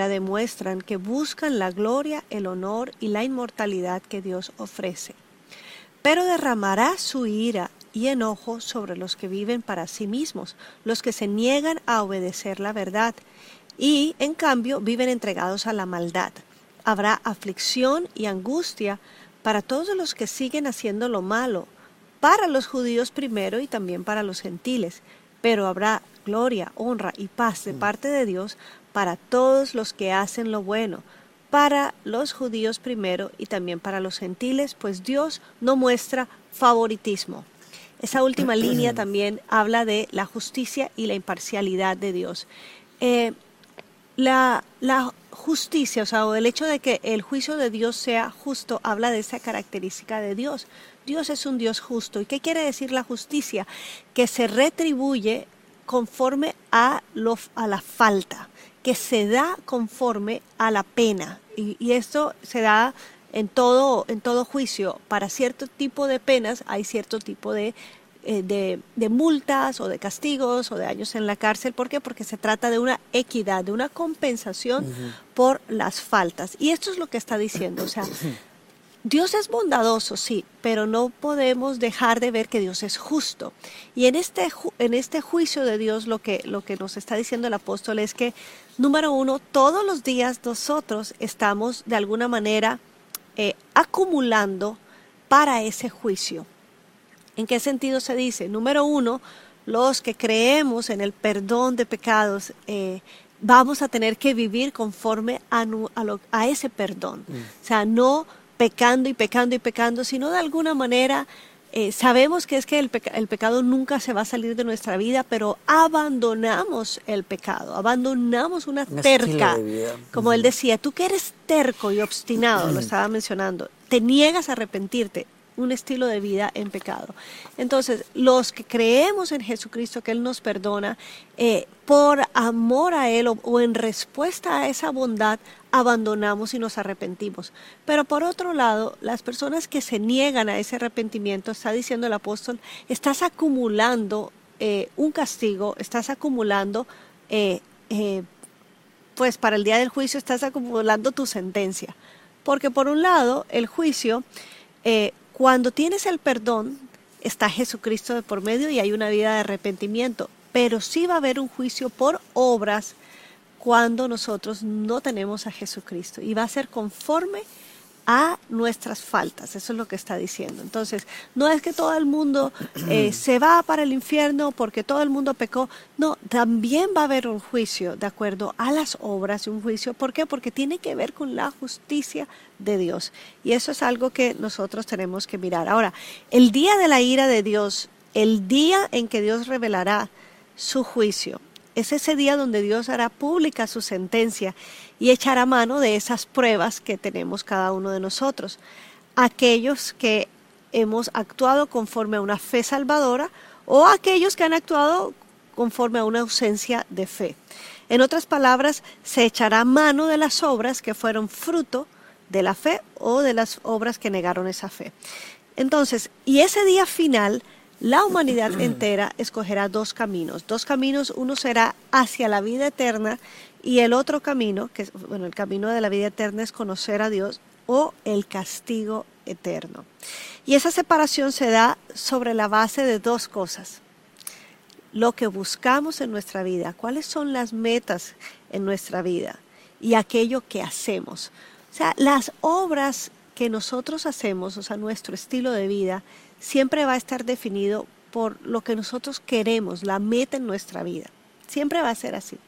manera demuestran que buscan la gloria, el honor y la inmortalidad que Dios ofrece. Pero derramará su ira y enojo sobre los que viven para sí mismos, los que se niegan a obedecer la verdad y, en cambio, viven entregados a la maldad. Habrá aflicción y angustia para todos los que siguen haciendo lo malo, para los judíos primero y también para los gentiles, pero habrá gloria, honra y paz de parte de Dios para todos los que hacen lo bueno, para los judíos primero y también para los gentiles, pues Dios no muestra favoritismo. Esa última línea también habla de la justicia y la imparcialidad de Dios. La justicia, o el hecho de que el juicio de Dios sea justo, habla de esa característica de Dios. Dios es un Dios justo. ¿Y qué quiere decir la justicia? Que se retribuye conforme a la falta, que se da conforme a la pena. Y esto se da en todo juicio. Para cierto tipo de penas hay cierto tipo de multas o de castigos o de años en la cárcel. ¿Por qué? Porque se trata de una equidad, de una compensación por las faltas. Y esto es lo que está diciendo. O sea, Dios es bondadoso, sí, pero no podemos dejar de ver que Dios es justo. Y en este juicio de Dios lo que nos está diciendo el apóstol es que, número uno, todos los días nosotros estamos de alguna manera acumulando para ese juicio. ¿En qué sentido se dice? Número uno, los que creemos en el perdón de pecados, vamos a tener que vivir conforme a ese perdón. O sea, no pecando y pecando y pecando, sino de alguna manera sabemos que es que el pecado nunca se va a salir de nuestra vida, pero abandonamos el pecado, abandonamos una terca. Como él decía, tú que eres terco y obstinado, lo estaba mencionando, te niegas a arrepentirte. Un estilo de vida en pecado. Entonces, los que creemos en Jesucristo, que Él nos perdona, por amor a Él o en respuesta a esa bondad, abandonamos y nos arrepentimos. Pero por otro lado, las personas que se niegan a ese arrepentimiento, está diciendo el apóstol, estás acumulando un castigo, estás acumulando, pues para el día del juicio, estás acumulando tu sentencia. Porque por un lado, el juicio, cuando tienes el perdón, está Jesucristo de por medio y hay una vida de arrepentimiento. Pero sí va a haber un juicio por obras cuando nosotros no tenemos a Jesucristo. Y va a ser conforme a nuestras faltas. Eso es lo que está diciendo. Entonces, no es que todo el mundo se va para el infierno porque todo el mundo pecó. No, también va a haber un juicio de acuerdo a las obras y un juicio. ¿Por qué? Porque tiene que ver con la justicia de Dios. Y eso es algo que nosotros tenemos que mirar. Ahora, el día de la ira de Dios, el día en que Dios revelará su juicio, es ese día donde Dios hará pública su sentencia y echará mano de esas pruebas que tenemos cada uno de nosotros. Aquellos que hemos actuado conforme a una fe salvadora o aquellos que han actuado conforme a una ausencia de fe. En otras palabras, se echará mano de las obras que fueron fruto de la fe o de las obras que negaron esa fe. Entonces, y ese día final, la humanidad entera escogerá dos caminos. Uno será hacia la vida eterna y el otro camino, el camino de la vida eterna es conocer a Dios o el castigo eterno. Y esa separación se da sobre la base de dos cosas. Lo que buscamos en nuestra vida, cuáles son las metas en nuestra vida y aquello que hacemos. O sea, las obras que nosotros hacemos, o sea, nuestro estilo de vida, siempre va a estar definido por lo que nosotros queremos, la meta en nuestra vida. Siempre va a ser así.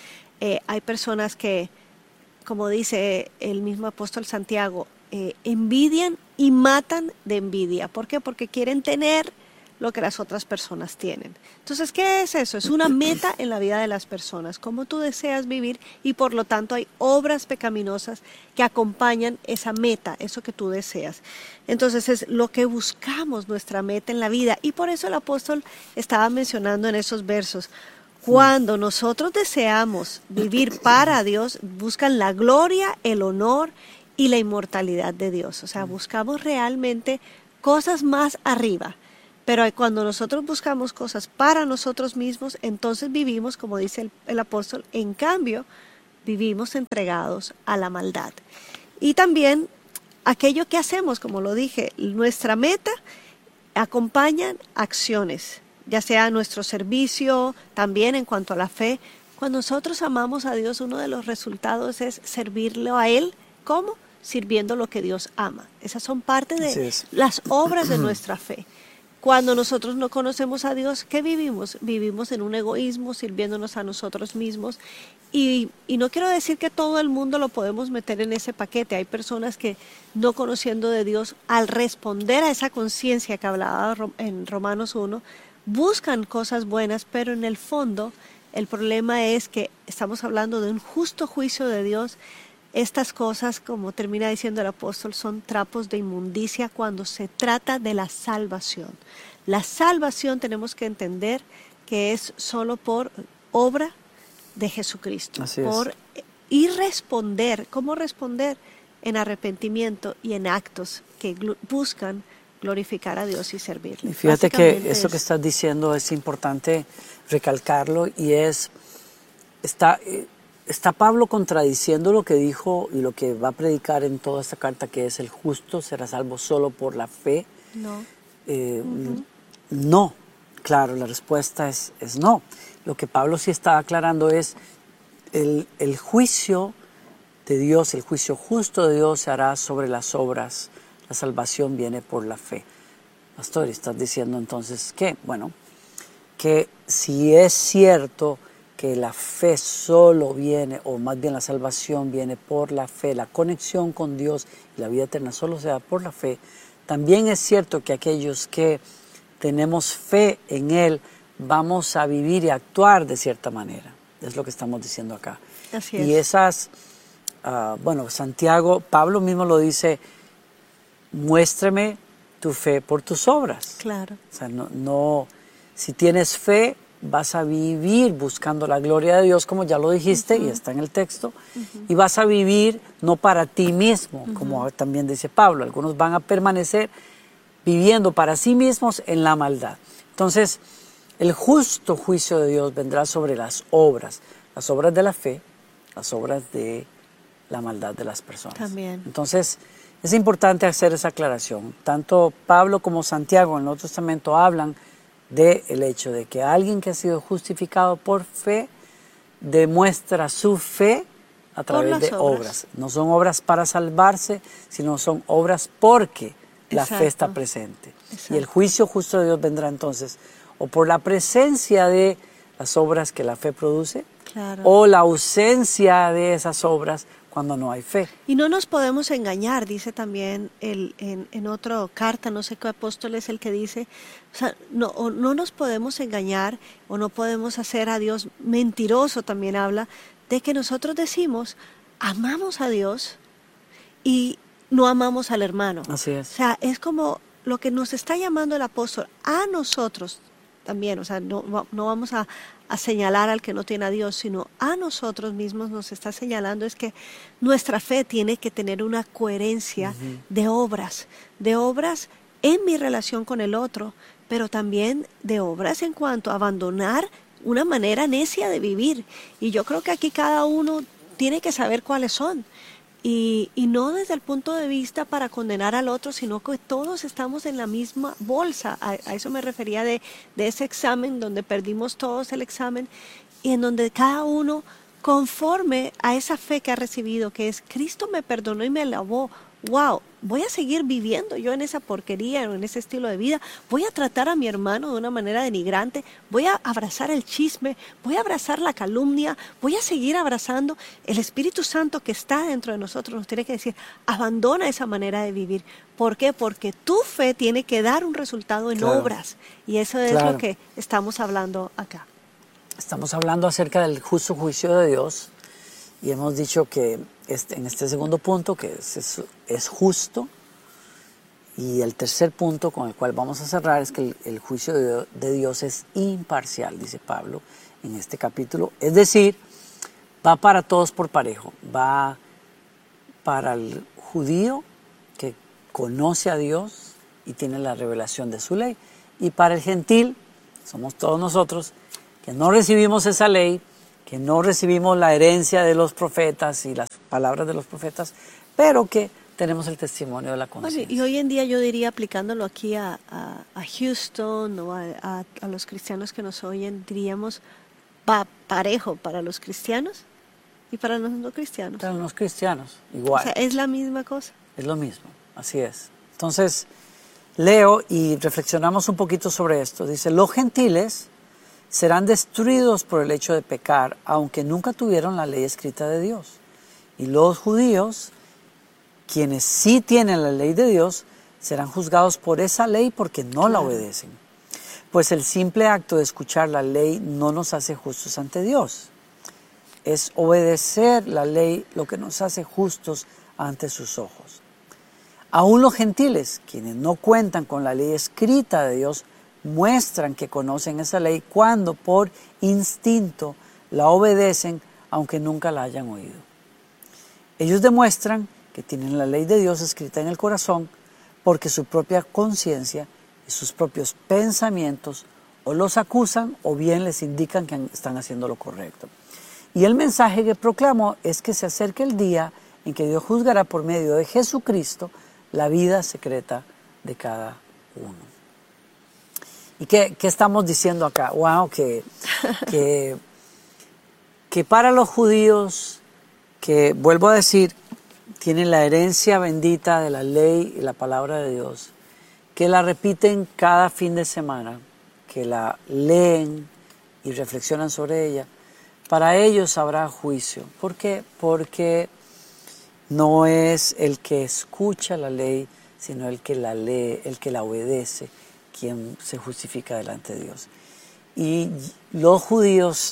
Hay personas que, como dice el mismo apóstol Santiago, envidian y matan de envidia. ¿Por qué? Porque quieren tener lo que las otras personas tienen. Entonces, ¿qué es eso? Es una meta en la vida de las personas, cómo tú deseas vivir y por lo tanto hay obras pecaminosas que acompañan esa meta, eso que tú deseas. Entonces es lo que buscamos, nuestra meta en la vida y por eso el apóstol estaba mencionando en esos versos, cuando nosotros deseamos vivir para Dios, buscan la gloria, el honor y la inmortalidad de Dios. O sea, buscamos realmente cosas más arriba. Pero cuando nosotros buscamos cosas para nosotros mismos, entonces vivimos, como dice el apóstol, en cambio, vivimos entregados a la maldad. Y también aquello que hacemos, como lo dije, nuestra meta acompañan acciones, ya sea nuestro servicio, también en cuanto a la fe. Cuando nosotros amamos a Dios, uno de los resultados es servirlo a Él. ¿Cómo? Sirviendo lo que Dios ama. Esas son parte de las obras de nuestra fe. Cuando nosotros no conocemos a Dios, ¿qué vivimos? Vivimos en un egoísmo, sirviéndonos a nosotros mismos. Y no quiero decir que todo el mundo lo podemos meter en ese paquete. Hay personas que, no conociendo de Dios, al responder a esa conciencia que hablaba en Romanos 1, buscan cosas buenas, pero en el fondo el problema es que estamos hablando de un justo juicio de Dios. Estas cosas, como termina diciendo el apóstol, son trapos de inmundicia cuando se trata de la salvación. La salvación tenemos que entender que es solo por obra de Jesucristo. Y responder, ¿cómo responder? En arrepentimiento y en actos que buscan glorificar a Dios y servirle. Y fíjate que eso que estás diciendo es importante recalcarlo y está Pablo contradiciendo lo que dijo y lo que va a predicar en toda esta carta, que es el justo será salvo solo por la fe. No. No, claro, la respuesta es no. Lo que Pablo sí está aclarando es el juicio de Dios, el juicio justo de Dios se hará sobre las obras. La salvación viene por la fe. Pastor, ¿estás diciendo entonces qué? Bueno, que si es cierto que la fe solo viene, o más bien la salvación viene por la fe, la conexión con Dios y la vida eterna solo se da por la fe, también es cierto que aquellos que tenemos fe en Él vamos a vivir y actuar de cierta manera. Es lo que estamos diciendo acá. Así es. Y esas, Santiago, Pablo mismo lo dice, muéstrame tu fe por tus obras. Claro. O sea, si tienes fe, vas a vivir buscando la gloria de Dios, como ya lo dijiste, y está en el texto, y vas a vivir no para ti mismo, como también dice Pablo. Algunos van a permanecer viviendo para sí mismos en la maldad. Entonces, el justo juicio de Dios vendrá sobre las obras de la fe, las obras de la maldad de las personas. También. Entonces, es importante hacer esa aclaración. Tanto Pablo como Santiago en el Nuevo Testamento hablan del hecho de que alguien que ha sido justificado por fe demuestra su fe a través de obras. No son obras para salvarse, sino son obras porque la fe está presente. Exacto. Y el juicio justo de Dios vendrá entonces o por la presencia de las obras que la fe produce, claro, o la ausencia de esas obras cuando no hay fe. Y no nos podemos engañar, dice también en otra carta, no sé qué apóstol es el que dice, o sea, no nos podemos engañar o no podemos hacer a Dios mentiroso, también habla de que nosotros decimos, amamos a Dios y no amamos al hermano. Así es. O sea, es como lo que nos está llamando el apóstol a nosotros también, o sea, no vamos a señalar al que no tiene a Dios, sino a nosotros mismos nos está señalando es que nuestra fe tiene que tener una coherencia de obras en mi relación con el otro, pero también de obras en cuanto a abandonar una manera necia de vivir. Y yo creo que aquí cada uno tiene que saber cuáles son. Y no desde el punto de vista para condenar al otro, sino que todos estamos en la misma bolsa. A eso me refería de ese examen donde perdimos todos el examen y en donde cada uno conforme a esa fe que ha recibido, que es Cristo me perdonó y me lavó. Wow, voy a seguir viviendo yo en esa porquería o en ese estilo de vida, voy a tratar a mi hermano de una manera denigrante, voy a abrazar el chisme, voy a abrazar la calumnia, voy a seguir abrazando. El Espíritu Santo que está dentro de nosotros nos tiene que decir, abandona esa manera de vivir. ¿Por qué? Porque tu fe tiene que dar un resultado en obras, y eso es lo que estamos hablando acá. Estamos hablando acerca del justo juicio de Dios y hemos dicho que en este segundo punto que es justo, y el tercer punto con el cual vamos a cerrar es que el juicio de Dios es imparcial, dice Pablo en este capítulo, es decir, va para todos por parejo, va para el judío que conoce a Dios y tiene la revelación de su ley, y para el gentil, somos todos nosotros, que no recibimos esa ley, que no recibimos la herencia de los profetas y las palabras de los profetas, pero que tenemos el testimonio de la conciencia. Bueno, y hoy en día yo diría, aplicándolo aquí a Houston o a los cristianos que nos oyen, diríamos, va parejo para los cristianos y para los no cristianos. Para los cristianos, igual. O sea, es la misma cosa. Es lo mismo, así es. Entonces, leo y reflexionamos un poquito sobre esto. Dice, los gentiles serán destruidos por el hecho de pecar, aunque nunca tuvieron la ley escrita de Dios. Y los judíos, quienes sí tienen la ley de Dios, serán juzgados por esa ley porque no la obedecen. Pues el simple acto de escuchar la ley no nos hace justos ante Dios. Es obedecer la ley lo que nos hace justos ante sus ojos. Aún los gentiles, quienes no cuentan con la ley escrita de Dios, muestran que conocen esa ley cuando por instinto la obedecen, aunque nunca la hayan oído. Ellos demuestran que tienen la ley de Dios escrita en el corazón porque su propia conciencia y sus propios pensamientos o los acusan o bien les indican que están haciendo lo correcto. Y el mensaje que proclamo es que se acerca el día en que Dios juzgará por medio de Jesucristo la vida secreta de cada uno. ¿Y qué estamos diciendo acá? Wow, que para los judíos, que vuelvo a decir, tienen la herencia bendita de la ley y la palabra de Dios, que la repiten cada fin de semana, que la leen y reflexionan sobre ella, para ellos habrá juicio. ¿Por qué? Porque no es el que escucha la ley, sino el que la lee, el que la obedece, quien se justifica delante de Dios. Y los judíos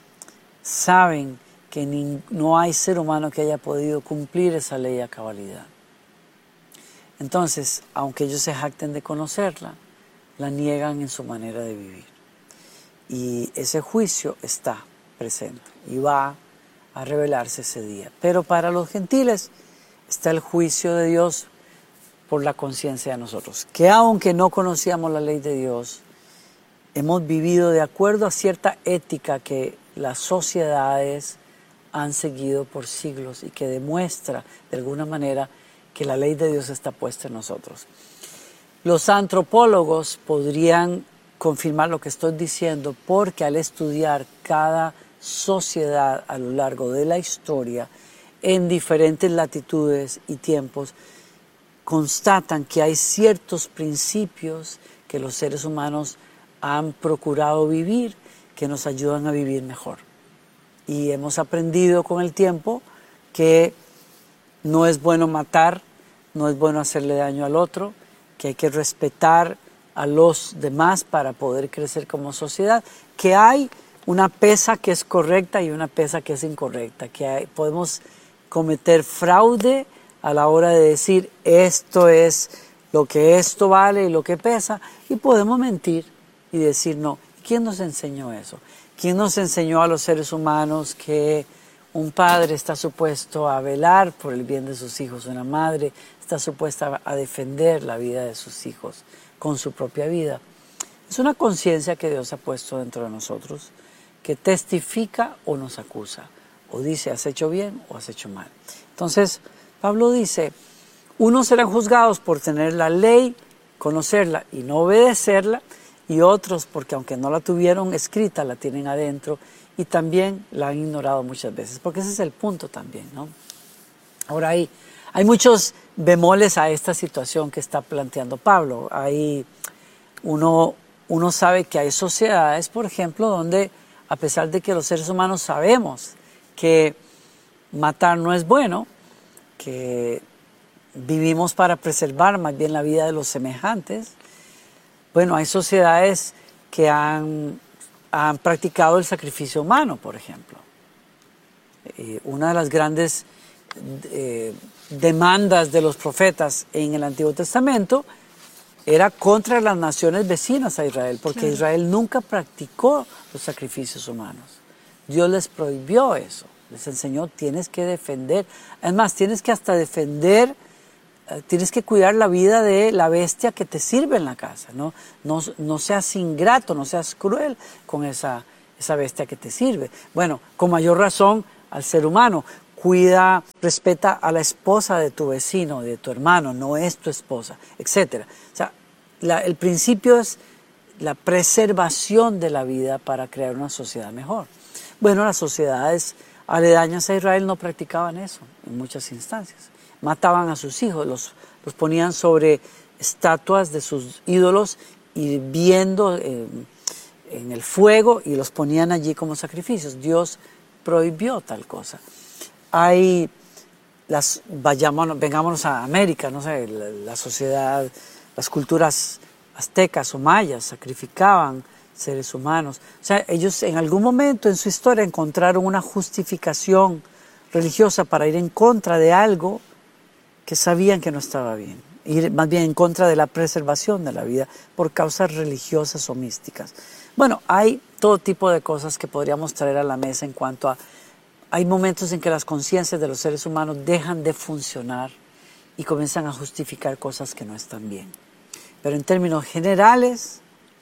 saben que no hay ser humano que haya podido cumplir esa ley a cabalidad. Entonces, aunque ellos se jacten de conocerla, la niegan en su manera de vivir. Y ese juicio está presente y va a revelarse ese día. Pero para los gentiles está el juicio de Dios por la conciencia de nosotros, que aunque no conocíamos la ley de Dios, hemos vivido de acuerdo a cierta ética que las sociedades han seguido por siglos y que demuestra de alguna manera que la ley de Dios está puesta en nosotros. Los antropólogos podrían confirmar lo que estoy diciendo porque al estudiar cada sociedad a lo largo de la historia, en diferentes latitudes y tiempos, constatan que hay ciertos principios que los seres humanos han procurado vivir, que nos ayudan a vivir mejor. Y hemos aprendido con el tiempo que no es bueno matar, no es bueno hacerle daño al otro, que hay que respetar a los demás para poder crecer como sociedad, que hay una pesa que es correcta y una pesa que es incorrecta, que podemos cometer fraude a la hora de decir esto es lo que esto vale y lo que pesa, y podemos mentir y decir no. ¿Quién nos enseñó eso? ¿Quién nos enseñó a los seres humanos que un padre está supuesto a velar por el bien de sus hijos, una madre está supuesta a defender la vida de sus hijos con su propia vida? Es una conciencia que Dios ha puesto dentro de nosotros, que testifica o nos acusa, o dice has hecho bien o has hecho mal. Entonces, Pablo dice, unos serán juzgados por tener la ley, conocerla y no obedecerla, y otros porque aunque no la tuvieron escrita, la tienen adentro y también la han ignorado muchas veces, porque ese es el punto también, ¿no? Ahora hay muchos bemoles a esta situación que está planteando Pablo. Uno sabe que hay sociedades, por ejemplo, donde a pesar de que los seres humanos sabemos que matar no es bueno, que vivimos para preservar más bien la vida de los semejantes, bueno, hay sociedades que han practicado el sacrificio humano, por ejemplo. Una de las grandes demandas de los profetas en el Antiguo Testamento era contra las naciones vecinas a Israel, porque claro, Israel nunca practicó los sacrificios humanos. Dios les prohibió eso, les enseñó, tienes que defender, además tienes que hasta defender, tienes que cuidar la vida de la bestia que te sirve en la casa, no seas ingrato, no seas cruel con esa esa bestia que te sirve. Bueno, con mayor razón al ser humano. Cuida, respeta a la esposa de tu vecino, de tu hermano, no es tu esposa, etc. O sea, el principio es la preservación de la vida para crear una sociedad mejor. Bueno, las sociedades aledañas a Israel no practicaban eso en muchas instancias. Mataban a sus hijos, los ponían sobre estatuas de sus ídolos hirviendo en el fuego y los ponían allí como sacrificios. Dios prohibió tal cosa. Vengámonos a América, no sé, la sociedad, las culturas aztecas o mayas sacrificaban seres humanos. O sea, ellos en algún momento en su historia encontraron una justificación religiosa para ir en contra de algo que sabían que no estaba bien, ir más bien en contra de la preservación de la vida por causas religiosas o místicas. Bueno, hay todo tipo de cosas que podríamos traer a la mesa en cuanto a... Hay momentos en que las conciencias de los seres humanos dejan de funcionar y comienzan a justificar cosas que no están bien. Pero en términos generales,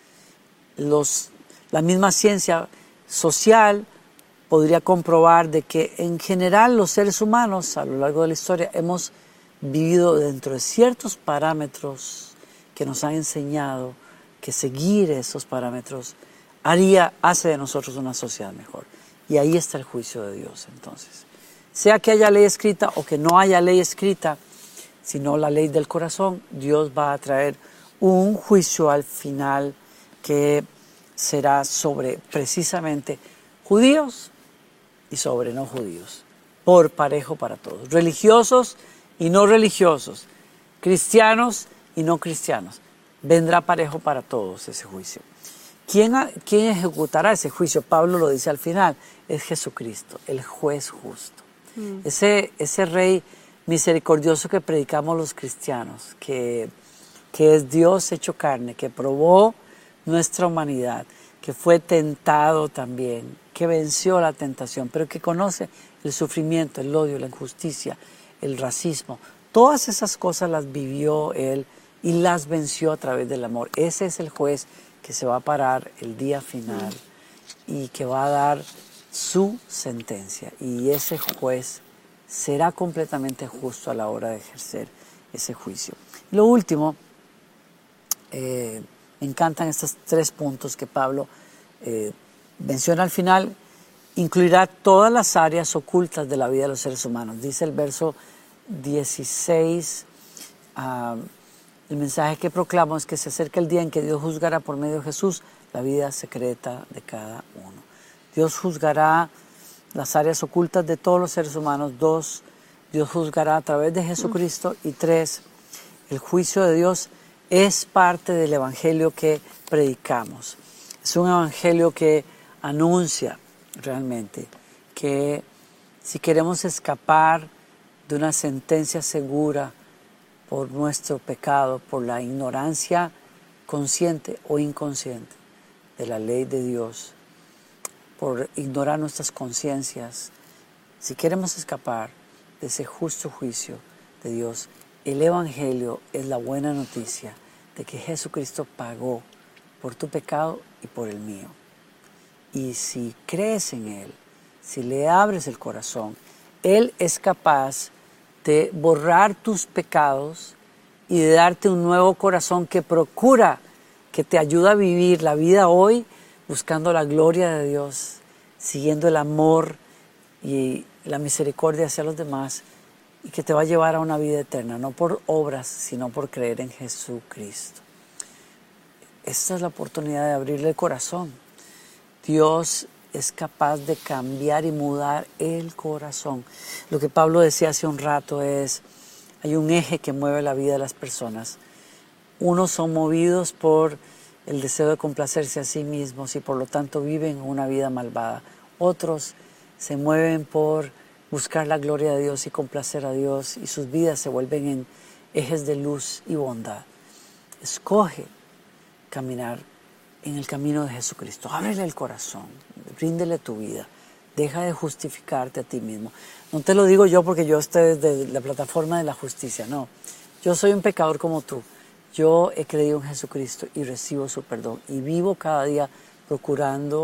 la misma ciencia social podría comprobar de que en general los seres humanos a lo largo de la historia hemos vivido dentro de ciertos parámetros que nos han enseñado que seguir esos parámetros hace de nosotros una sociedad mejor. Y ahí está el juicio de Dios, entonces. Sea que haya ley escrita o que no haya ley escrita, sino la ley del corazón, Dios va a traer un juicio al final que será sobre precisamente judíos y sobre no judíos, por parejo para todos, religiosos y no religiosos, cristianos y no cristianos. Vendrá parejo para todos ese juicio. ¿Quién ejecutará ese juicio? Pablo lo dice al final, es Jesucristo, el juez justo. Ese rey misericordioso que predicamos los cristianos, que es Dios hecho carne, que probó nuestra humanidad, que fue tentado también, que venció la tentación, pero que conoce el sufrimiento, el odio, la injusticia, el racismo. Todas esas cosas las vivió Él y las venció a través del amor. Ese es el juez que se va a parar el día final y que va a dar su sentencia. Y ese juez será completamente justo a la hora de ejercer ese juicio. Lo último, me encantan estos 3 puntos que Pablo menciona al final. Incluirá todas las áreas ocultas de la vida de los seres humanos. Dice el verso 16, el mensaje que proclamo es que se acerca el día en que Dios juzgará por medio de Jesús la vida secreta de cada uno. Dios juzgará las áreas ocultas de todos los seres humanos. 2, Dios juzgará a través de Jesucristo. Y 3, el juicio de Dios es parte del evangelio que predicamos. Es un evangelio que anuncia realmente que si queremos escapar de una sentencia segura por nuestro pecado, por la ignorancia consciente o inconsciente de la ley de Dios, por ignorar nuestras conciencias, si queremos escapar de ese justo juicio de Dios, el evangelio es la buena noticia de que Jesucristo pagó por tu pecado y por el mío. Y si crees en Él, si le abres el corazón, Él es capaz de borrar tus pecados y de darte un nuevo corazón que procura, que te ayuda a vivir la vida hoy buscando la gloria de Dios, siguiendo el amor y la misericordia hacia los demás, y que te va a llevar a una vida eterna, no por obras, sino por creer en Jesucristo. Esta es la oportunidad de abrirle el corazón. Dios es capaz de cambiar y mudar el corazón. Lo que Pablo decía hace un rato es, hay un eje que mueve la vida de las personas. Unos son movidos por el deseo de complacerse a sí mismos y por lo tanto viven una vida malvada. Otros se mueven por buscar la gloria de Dios y complacer a Dios, y sus vidas se vuelven en ejes de luz y bondad. Escoge caminar en el camino de Jesucristo. Ábrele el corazón, ríndele tu vida, deja de justificarte a ti mismo. No te lo digo yo porque yo estoy desde la plataforma de la justicia, no. Yo soy un pecador como tú. Yo he creído en Jesucristo y recibo su perdón y vivo cada día procurando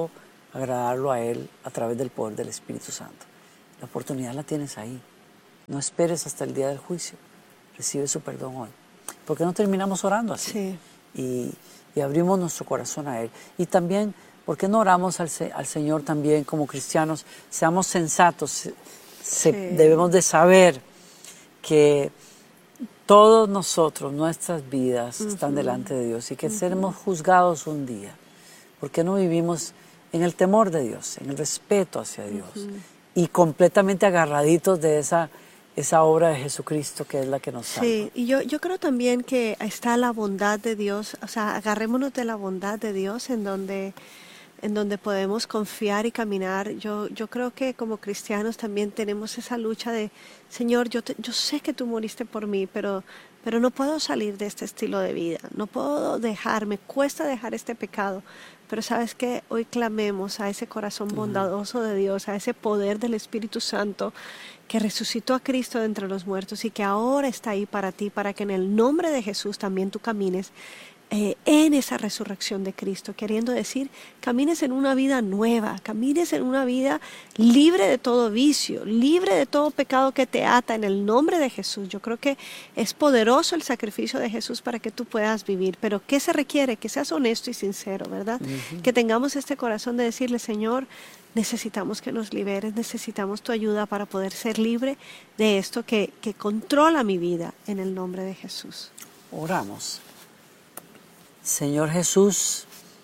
agradarlo a Él a través del poder del Espíritu Santo. La oportunidad la tienes ahí. No esperes hasta el día del juicio. Recibe su perdón hoy. ¿Por qué no terminamos orando así? Sí. Y abrimos nuestro corazón a Él. Y también, ¿por qué no oramos al Señor también como cristianos? Seamos sensatos. Debemos de saber que todos nosotros, nuestras vidas están delante de Dios y que seremos juzgados un día. ¿Por qué no vivimos en el temor de Dios, en el respeto hacia Dios y completamente agarraditos de esa obra de Jesucristo que es la que nos salva? Sí, y yo creo también que está la bondad de Dios, o sea, agarrémonos de la bondad de Dios en donde podemos confiar y caminar. Yo creo que como cristianos también tenemos esa lucha de, Señor, yo sé que tú moriste por mí, pero no puedo salir de este estilo de vida, no puedo me cuesta dejar este pecado. Pero sabes que hoy clamemos a ese corazón bondadoso de Dios, a ese poder del Espíritu Santo que resucitó a Cristo de entre los muertos y que ahora está ahí para ti, para que en el nombre de Jesús también tú camines en esa resurrección de Cristo, queriendo decir, camines en una vida nueva, camines en una vida libre de todo vicio, libre de todo pecado que te ata en el nombre de Jesús. Yo creo que es poderoso el sacrificio de Jesús para que tú puedas vivir, pero ¿qué se requiere? Que seas honesto y sincero, ¿verdad? Que tengamos este corazón de decirle, Señor, necesitamos que nos liberes, necesitamos tu ayuda para poder ser libre de esto que controla mi vida en el nombre de Jesús. Oramos. Señor Jesús,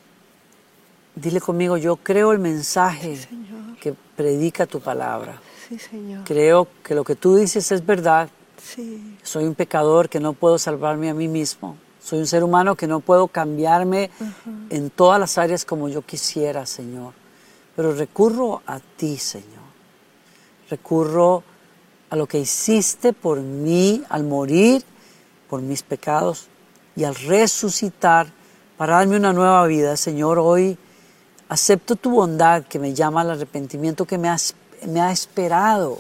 dile conmigo, yo creo el mensaje que predica tu palabra. Sí, Señor. Creo que lo que tú dices es verdad. Sí. Soy un pecador que no puedo salvarme a mí mismo. Soy un ser humano que no puedo cambiarme en todas las áreas como yo quisiera, Señor. Pero recurro a ti, Señor. Recurro a lo que hiciste por mí al morir por mis pecados y al resucitar para darme una nueva vida. Señor, hoy acepto tu bondad que me llama al arrepentimiento, que me ha esperado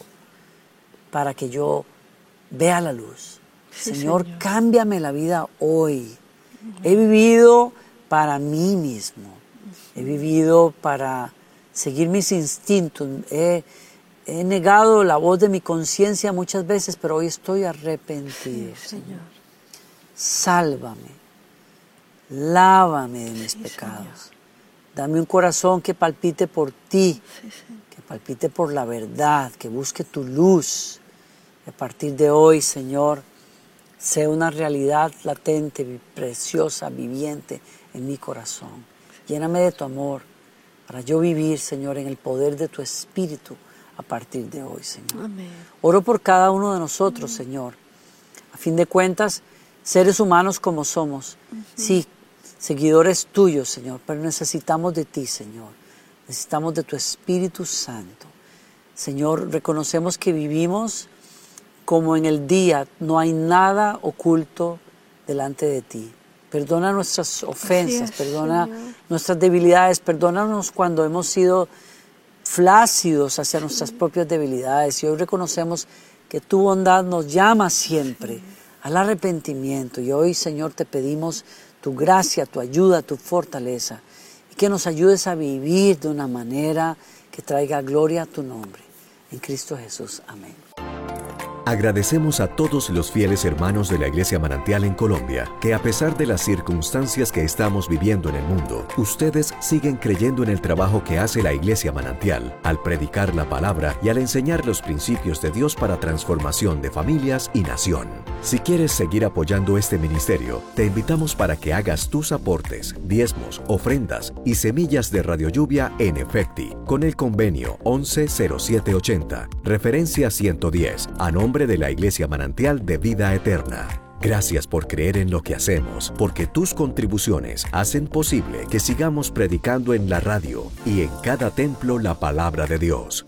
para que yo vea la luz. Sí, Señor, Señor, cámbiame la vida hoy. He vivido para mí mismo. He vivido para seguir mis instintos. He negado la voz de mi conciencia muchas veces, pero hoy estoy arrepentido, sí, Señor. Sálvame, lávame de mis pecados. Señor. Dame un corazón que palpite por ti, Sí, sí. que palpite por la verdad, que busque tu luz. Y a partir de hoy, Señor, sea una realidad latente, preciosa, viviente en mi corazón. Lléname de tu amor para yo vivir, Señor, en el poder de tu Espíritu a partir de hoy, Señor. Amén. Oro por cada uno de nosotros, Señor. A fin de cuentas, seres humanos como somos, sí, seguidores tuyos, Señor, pero necesitamos de ti, Señor. Necesitamos de tu Espíritu Santo. Señor, reconocemos que vivimos como en el día, no hay nada oculto delante de ti. Perdona nuestras ofensas, perdona nuestras debilidades, perdónanos cuando hemos sido flácidos hacia nuestras propias debilidades. Y hoy reconocemos que tu bondad nos llama siempre al arrepentimiento. Y hoy, Señor, te pedimos tu gracia, tu ayuda, tu fortaleza. Y que nos ayudes a vivir de una manera que traiga gloria a tu nombre. En Cristo Jesús. Amén. Agradecemos a todos los fieles hermanos de la Iglesia Manantial en Colombia, que a pesar de las circunstancias que estamos viviendo en el mundo, ustedes siguen creyendo en el trabajo que hace la Iglesia Manantial, al predicar la palabra y al enseñar los principios de Dios para transformación de familias y nación. Si quieres seguir apoyando este ministerio, te invitamos para que hagas tus aportes, diezmos, ofrendas y semillas de Radio Lluvia en Efecti, con el convenio 110780, referencia 110, a nombre de la Iglesia Manantial de Vida Eterna. Gracias por creer en lo que hacemos, porque tus contribuciones hacen posible que sigamos predicando en la radio y en cada templo la palabra de Dios.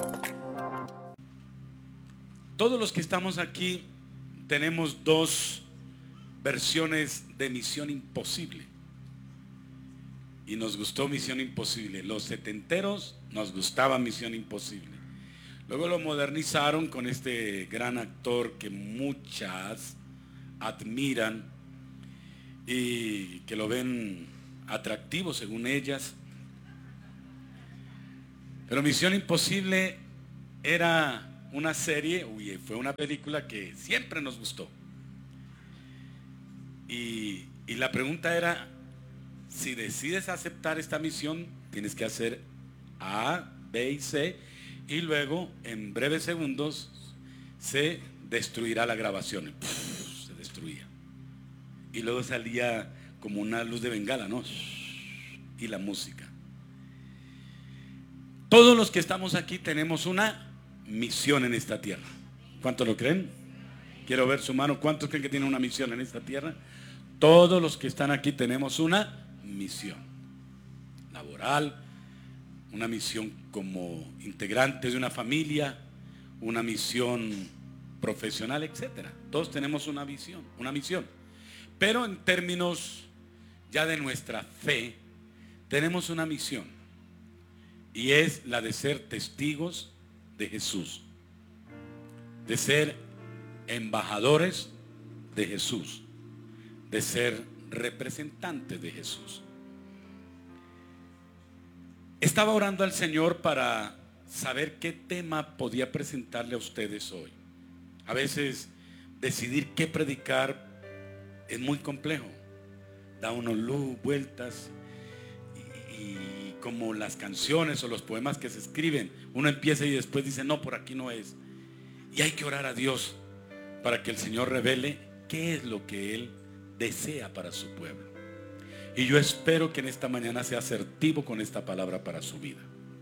Todos los que estamos aquí tenemos dos versiones de Misión Imposible. Y nos gustó Misión Imposible. Los setenteros nos gustaba Misión Imposible. Luego lo modernizaron con este gran actor que muchas admiran y que lo ven atractivo según ellas. Pero Misión Imposible era una serie, fue una película que siempre nos gustó. Y la pregunta era, si decides aceptar esta misión, tienes que hacer A, B y C, y luego en breves segundos se destruirá la grabación. Se destruía. Y luego salía como una luz de bengala, ¿no? Y la música. Todos los que estamos aquí tenemos una misión en esta tierra. ¿Cuántos lo creen? Quiero ver su mano. ¿Cuántos creen que tienen una misión en esta tierra? Todos los que están aquí tenemos una misión laboral, una misión como integrantes de una familia, una misión profesional, etcétera. Todos tenemos una misión. Pero en términos ya de nuestra fe, tenemos una misión. Y es la de ser testigos de Jesús. De ser embajadores de Jesús. De ser representantes de Jesús. Estaba orando al Señor para saber qué tema podía presentarle a ustedes hoy. A veces decidir qué predicar es muy complejo. Da unos vueltas y como las canciones o los poemas que se escriben, uno empieza y después dice, no, por aquí no es. Y hay que orar a Dios para que el Señor revele qué es lo que Él desea para su pueblo. Y yo espero que en esta mañana sea asertivo con esta palabra para su vida.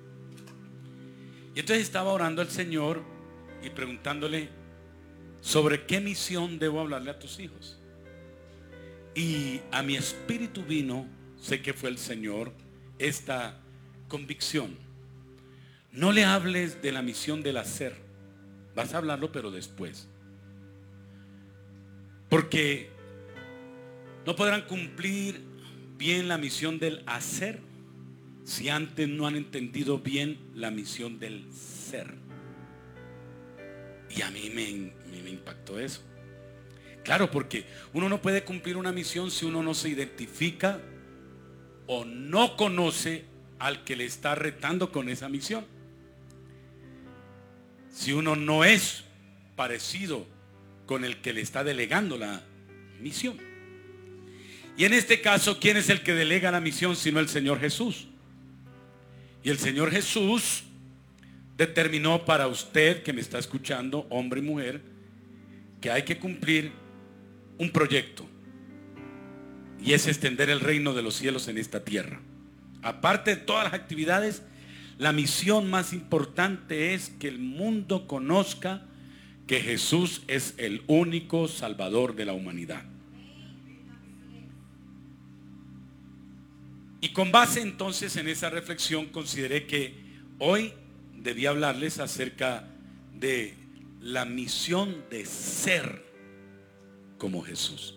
Y entonces estaba orando al Señor y preguntándole, ¿sobre qué misión debo hablarle a tus hijos? Y a mi espíritu vino, sé que fue el Señor, esta convicción. No le hables de la misión del hacer. Vas a hablarlo, pero después. Porque no podrán cumplir bien la misión del hacer si antes no han entendido bien la misión del ser. Y a mí me impactó eso. Claro, porque uno no puede cumplir una misión si uno no se identifica o no conoce al que le está retando con esa misión. Si uno no es parecido con el que le está delegando la misión. Y en este caso, ¿quién es el que delega la misión sino el Señor Jesús? Y el Señor Jesús determinó para usted que me está escuchando, hombre y mujer, que hay que cumplir un proyecto. Y es extender el reino de los cielos en esta tierra. Aparte de todas las actividades, la misión más importante es que el mundo conozca que Jesús es el único Salvador de la humanidad. Y con base entonces en esa reflexión consideré que hoy debía hablarles acerca de la misión de ser como Jesús.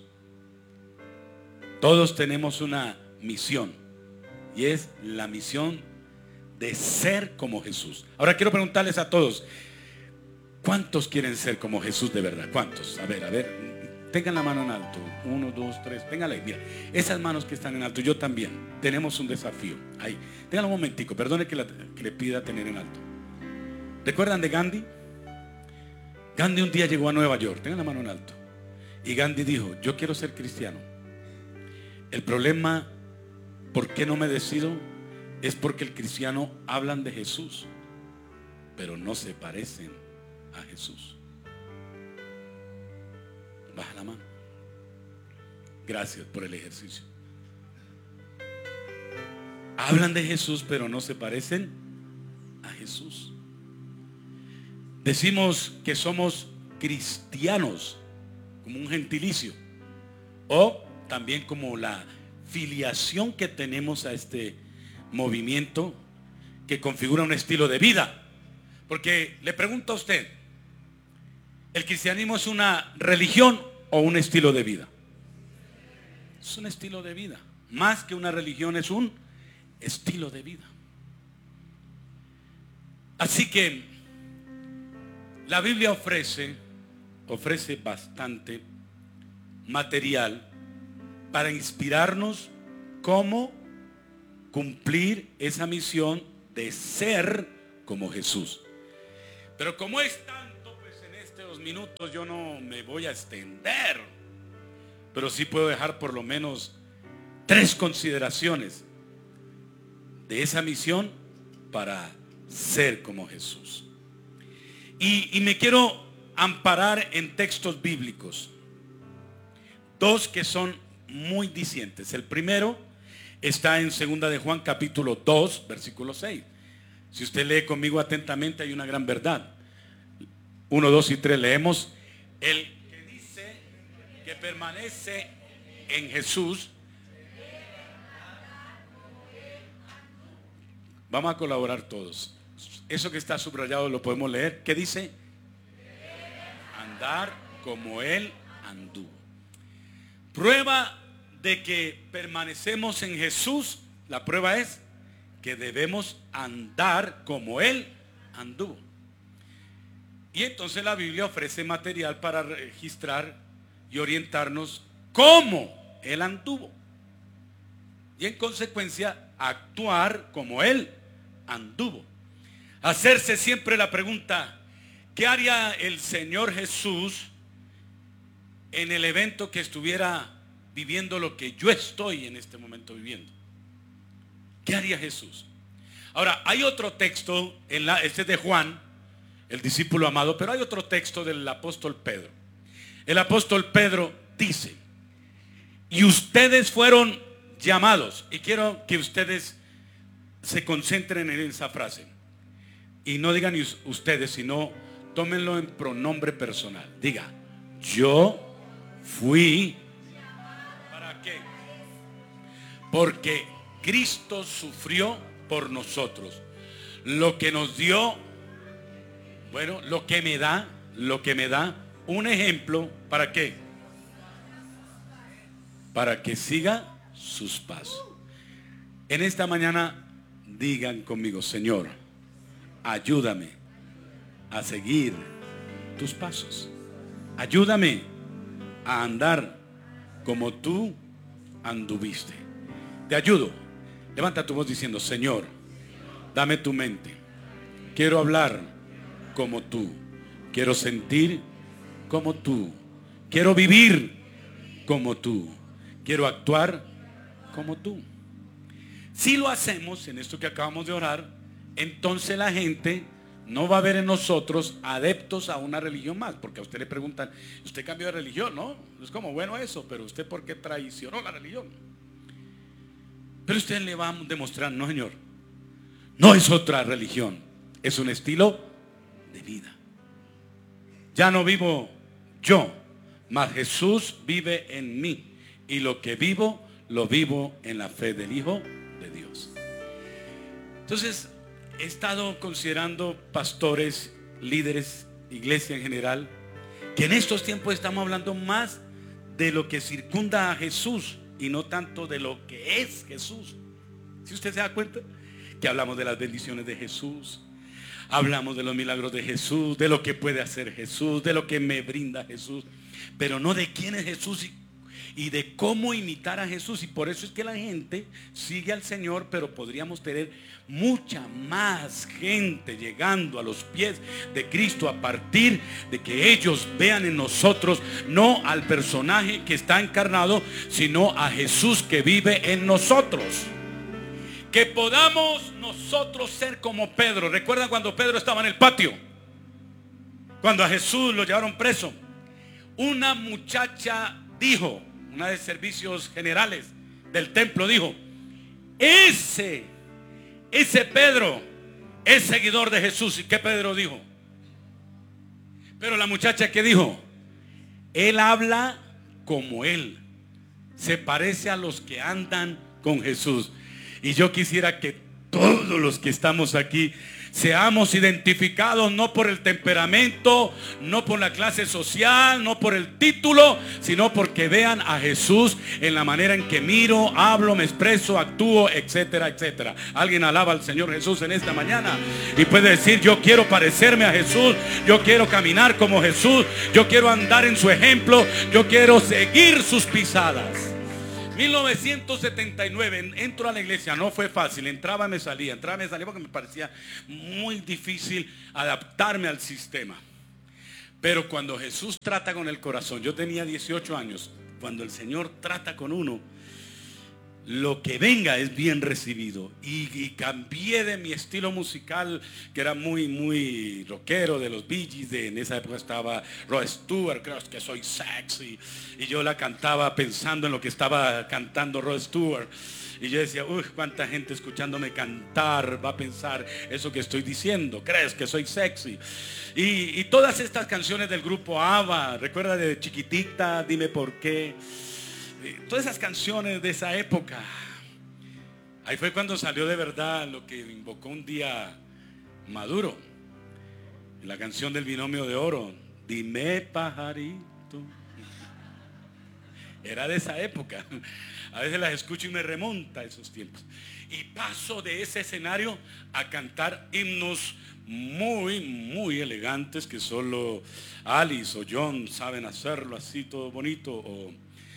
Todos tenemos una misión y es la misión de ser como Jesús. Ahora quiero preguntarles a todos, ¿cuántos quieren ser como Jesús de verdad? ¿Cuántos? A ver, tengan la mano en alto. 1, 2, 3, ténganla ahí. Mira, esas manos que están en alto, yo también. Tenemos un desafío. Ahí, ténganlo un momentico, perdone que le pida tener en alto. ¿Recuerdan de Gandhi? Gandhi un día llegó a Nueva York, tengan la mano en alto. Y Gandhi dijo, yo quiero ser cristiano. El problema, ¿por qué no me decido? Es porque el cristiano hablan de Jesús, pero no se parecen a Jesús. Baja la mano. Gracias por el ejercicio. Hablan de Jesús, pero no se parecen a Jesús. Decimos que somos cristianos como un gentilicio, o también como la filiación que tenemos a este movimiento que configura un estilo de vida. Porque le pregunto a usted, ¿el cristianismo es una religión o un estilo de vida? Es un estilo de vida. Más que una religión, es un estilo de vida. Así que la Biblia ofrece bastante material para inspirarnos cómo cumplir esa misión de ser como Jesús. Pero como es tanto, pues en estos minutos yo no me voy a extender, pero sí puedo dejar por lo menos 3 consideraciones de esa misión para ser como Jesús. Y me quiero amparar en textos bíblicos, 2 que son muy dicientes. El primero está en 2 de Juan capítulo 2 versículo 6. Si usted lee conmigo atentamente, hay una gran verdad. 1, 2 y 3 leemos: el que dice que permanece en Jesús. Vamos a colaborar todos. Eso que está subrayado lo podemos leer. ¿Qué dice? Andar como Él anduvo. Prueba de que permanecemos en Jesús, la prueba es que debemos andar como Él anduvo. Y entonces la Biblia ofrece material para registrar y orientarnos cómo Él anduvo. Y en consecuencia actuar como Él anduvo. Hacerse siempre la pregunta: ¿qué haría el Señor Jesús en el evento que estuviera viviendo lo que yo estoy en este momento viviendo? ¿Qué haría Jesús? Ahora, hay otro texto, este es de Juan, el discípulo amado, pero hay otro texto del apóstol Pedro. El apóstol Pedro dice: y ustedes fueron llamados. Y quiero que ustedes se concentren en esa frase. Y no digan ustedes, sino tómenlo en pronombre personal. Diga: yo fui. ¿Para qué? Porque Cristo sufrió por nosotros. Lo que nos dio, bueno, lo que me da un ejemplo. ¿Para qué? Para que siga sus pasos. En esta mañana digan conmigo: Señor, ayúdame a seguir tus pasos. Ayúdame a andar como tú anduviste. Te ayudo. Levanta tu voz diciendo: Señor, dame tu mente. Quiero hablar como tú. Quiero sentir como tú. Quiero vivir como tú. Quiero actuar como tú. Si lo hacemos en esto que acabamos de orar, entonces la gente no va a ver en nosotros adeptos a una religión más. Porque a usted le preguntan: ¿usted cambió de religión? No, es como bueno eso, pero ¿usted por qué traicionó la religión? Pero usted le va a demostrar: no, Señor, no es otra religión, es un estilo de vida. Ya no vivo yo, mas Jesús vive en mí. Y lo que vivo, lo vivo en la fe del Hijo de Dios. Entonces, he estado considerando pastores, líderes, iglesia en general, que en estos tiempos estamos hablando más de lo que circunda a Jesús y no tanto de lo que es Jesús. Si usted se da cuenta que hablamos de las bendiciones de Jesús, hablamos de los milagros de Jesús, de lo que puede hacer Jesús, de lo que me brinda Jesús, pero no de quién es Jesús y de cómo imitar a Jesús. Y por eso es que la gente sigue al Señor, pero podríamos tener mucha más gente llegando a los pies de Cristo a partir de que ellos vean en nosotros no al personaje que está encarnado, sino a Jesús que vive en nosotros. Que podamos nosotros ser como Pedro. ¿Recuerdan cuando Pedro estaba en el patio? Cuando a Jesús lo llevaron preso, una muchacha dijo, una de servicios generales del templo dijo: ese Pedro es seguidor de Jesús. ¿Y qué Pedro dijo? Pero la muchacha, ¿qué dijo? Él habla como él, se parece a los que andan con Jesús. Y yo quisiera que todos los que estamos aquí seamos identificados no por el temperamento, no por la clase social, no por el título, sino porque vean a Jesús en la manera en que miro, hablo, me expreso, actúo, etcétera, etcétera. Alguien alaba al Señor Jesús en esta mañana y puede decir: yo quiero parecerme a Jesús, yo quiero caminar como Jesús, yo quiero andar en su ejemplo, yo quiero seguir sus pisadas. 1979, entro a la iglesia, no fue fácil, entraba y me salía porque me parecía muy difícil adaptarme al sistema. Pero cuando Jesús trata con el corazón, yo tenía 18 años, cuando el Señor trata con uno, lo que venga es bien recibido. Y cambié de mi estilo musical, que era muy rockero, de los Bee Gees. En esa época estaba Rod Stewart, creo que soy sexy. Y yo la cantaba pensando en lo que estaba cantando Rod Stewart. Y yo decía, uy, cuánta gente escuchándome cantar va a pensar eso que estoy diciendo. ¿Crees que soy sexy? Y todas estas canciones del grupo ABBA, recuerda de Chiquitita, Dime por qué. Todas esas canciones de esa época. Ahí fue cuando salió de verdad lo que invocó un día Maduro, la canción del binomio de oro, dime pajarito. Era de esa época. A veces las escucho y me remonta a esos tiempos. Y paso de ese escenario a cantar himnos muy elegantes que solo Alice o John saben hacerlo así todo bonito, o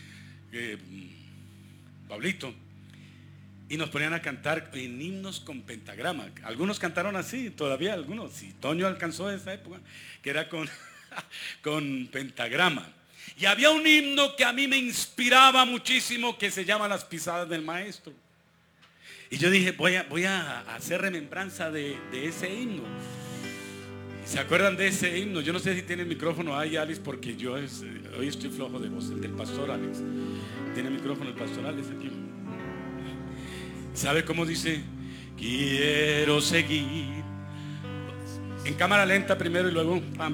Pablito. Y nos ponían a cantar en himnos con pentagrama. Algunos cantaron así, todavía algunos. Si Toño alcanzó esa época, que era con pentagrama. Y había un himno que a mí me inspiraba muchísimo, que se llama Las pisadas del maestro. Y yo dije, voy a hacer remembranza de ese himno. ¿Se acuerdan de ese himno? Yo no sé si tiene el micrófono ahí, Alex, porque hoy estoy flojo de voz. El del pastor Alex. ¿Tiene el micrófono el pastor Alex aquí? ¿Sabe cómo dice? Quiero seguir. En cámara lenta primero y luego pam.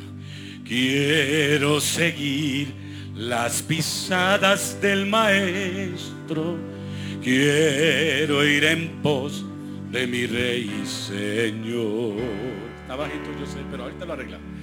Quiero seguir las pisadas del maestro. Quiero ir en pos de mi Rey y Señor. Está bajito, yo sé, pero ahorita lo arreglamos.